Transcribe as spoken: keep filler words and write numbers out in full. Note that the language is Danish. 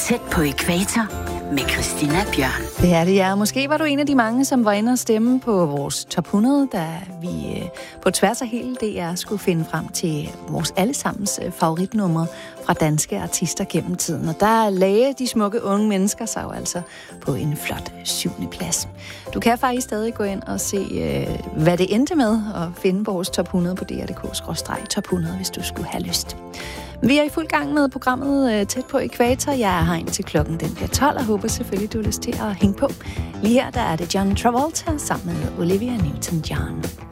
Tæt på ækvator med Christina Bjørn. Det er det, ja. Måske var du en af de mange, som var inde og stemme på vores top hundrede, da vi på tværs af hele D R skulle finde frem til vores allesammens favoritnumre fra danske artister gennem tiden. Og der lagde de smukke unge mennesker sig jo altså på en flot syvende plads. Du kan faktisk stadig gå ind og se, hvad det endte med, og finde vores top hundrede på d r punktum d k skråstreg top hundrede, hvis du skulle have lyst. Vi er i fuld gang med programmet Tæt på ækvator. Jeg er her indtil klokken den bliver tolv, og håber selvfølgelig, du har lyst til at hænge på. Lige her der er det John Travolta sammen med Olivia Newton-John.